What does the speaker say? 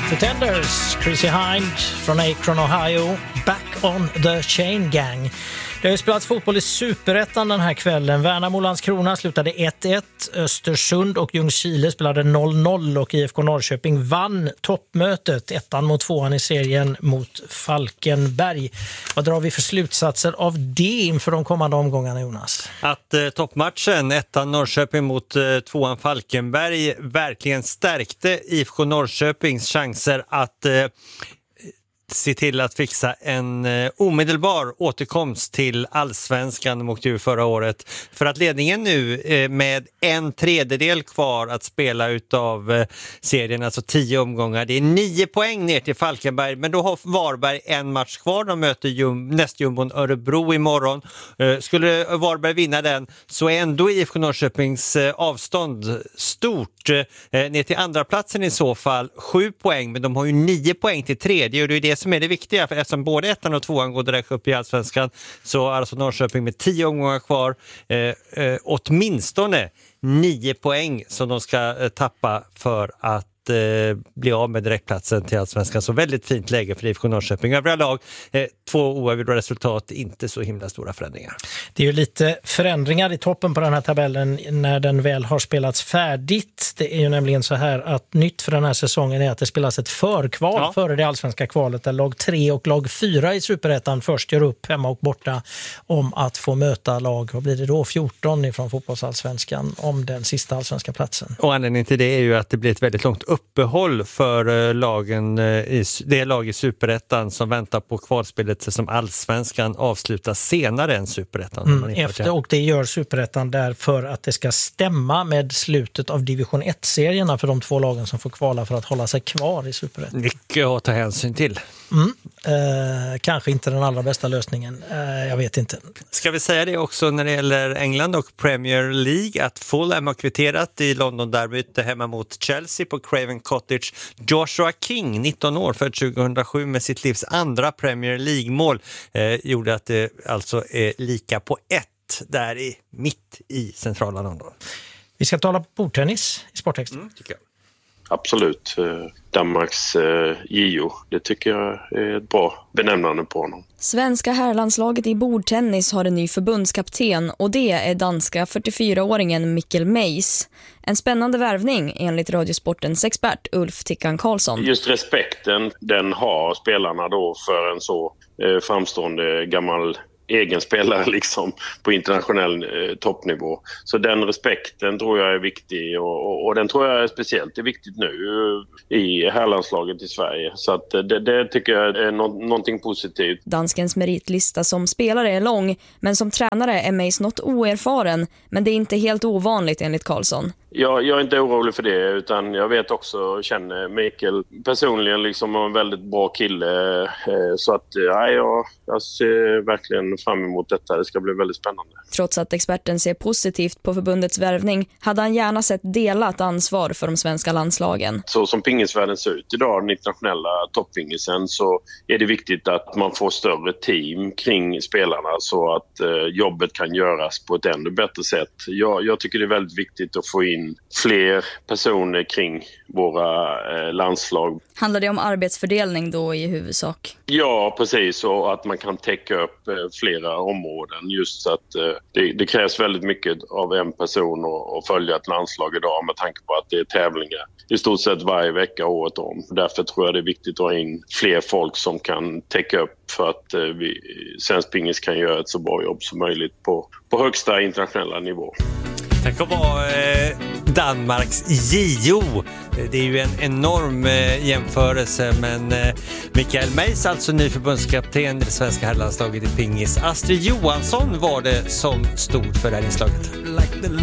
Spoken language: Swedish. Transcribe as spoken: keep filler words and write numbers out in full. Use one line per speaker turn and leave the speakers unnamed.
Pretenders, Chrissy Hind från Akron, Ohio, Back on the Chain Gang. Det har ju spelats fotboll i Superettan den här kvällen. Värnamo Landskrona slutade ett ett, Östersund och Ljungskile spelade noll noll och I F K Norrköping vann toppmötet, ettan mot tvåan i serien mot Falkenberg. Vad drar vi för slutsatser av det inför de kommande omgångarna, Jonas?
Att eh, toppmatchen, ettan Norrköping mot eh, tvåan Falkenberg, verkligen stärkte I F K Norrköpings chanser att eh, se till att fixa en eh, omedelbar återkomst till allsvenskan mot ju förra året. För att ledningen nu eh, med en tredjedel kvar att spela utav eh, serien, alltså tio omgångar. Det är nio poäng ner till Falkenberg, men då har Varberg en match kvar. De möter jum- nästjumbon Örebro imorgon. Eh, skulle Varberg vinna den så är ändå I F K Norrköpings eh, avstånd stort. Eh, ner till andra platsen i så fall sju poäng, men de har ju nio poäng till tredje och det är det som är det viktiga, för eftersom både ettan och tvåan går direkt upp i allsvenskan så är alltså Norrköping med tio omgångar kvar eh, eh, åtminstone nio poäng som de ska eh, tappa för att eh, bli av med direktplatsen till allsvenskan. Så väldigt fint läge för I F K Norrköping. Övriga lag, eh, två oavgjorda resultat, inte så himla stora förändringar. Det är ju lite förändringar i toppen på den här tabellen när den väl har spelats färdigt. Det är ju nämligen så här att nytt för den här säsongen är att det spelas ett förkval ja. före det allsvenska kvalet där lag tre och lag fyra i Superettan först gör upp hemma och borta om att få möta lag, vad blir det då, fjorton ifrån fotbollsallsvenskan om den sista allsvenska platsen. Och anledningen till det är ju att det blir ett väldigt långt uppehåll för lagen i, det lag i Superettan som väntar på kvalspelet som allsvenskan avslutas senare än Superettan. Mm, efter, och det gör Superettan därför att det ska stämma med slutet av division ett-serierna för de två lagen som får kvala för att hålla sig kvar i Superettan. Mycket att ta hänsyn till. Mm. Eh, kanske inte den allra bästa lösningen, eh, jag vet inte. Ska vi säga det också när det gäller England och Premier League att Fulham har kvitterat i London-derbyt hemma mot Chelsea på Craven Cottage. Joshua King, nitton år, född tjugohundrasju med sitt livs andra Premier League-mål eh, gjorde att det alltså är lika på ett där i mitt i centrala London. Vi ska tala bordtennis i Sportextra. Mm, tycker jag.
Absolut. Danmarks eh, J O. Det tycker jag är ett bra benämnande på honom.
Svenska herrlandslaget i bordtennis har en ny förbundskapten och det är danska fyrtiofyraåringen Mikkel Meis. En spännande värvning enligt Radiosportens expert Ulf Tickan Karlsson.
Just respekten den har spelarna då för en så eh, framstående gammal egen spelare liksom på internationell eh, toppnivå. Så den respekten tror jag är viktig och, och, och den tror jag är speciellt är viktigt nu i herrlandslaget i Sverige. Så att det, det tycker jag är no- någonting positivt.
Danskens meritlista som spelare är lång, men som tränare är Meis något oerfaren, men det är inte helt ovanligt enligt Karlsson.
Jag, jag är inte orolig för det, utan jag vet också, känner Mikael personligen liksom en väldigt bra kille, så att ja, jag, jag ser verkligen fram emot detta. Det ska bli väldigt spännande.
Trots att experten ser positivt på förbundets värvning hade han gärna sett delat ansvar för de svenska landslagen.
Så som pingisvärlden ser ut idag, den internationella toppingisen, så är det viktigt att man får större team kring spelarna så att eh, jobbet kan göras på ett ännu bättre sätt. Jag, jag tycker det är väldigt viktigt att få in fler personer kring våra eh, landslag.
Handlar det om arbetsfördelning då i huvudsak?
Ja, precis. Och att man kan täcka upp eh, flera områden. Just att eh, det, det krävs väldigt mycket av en person att följa ett landslag idag med tanke på att det är tävlingar i stort sett varje vecka året om. Därför tror jag det är viktigt att ha in fler folk som kan täcka upp för att eh, vi, svensk pingis kan göra ett så bra jobb som möjligt på, på högsta internationella nivå.
Tack att vara eh, Danmarks J O. Det är ju en enorm eh, jämförelse, men eh, Mikael Meis, alltså ny förbundskapten i det svenska herrlandslaget i pingis. Astrid Johansson var det som stod för det här inslaget.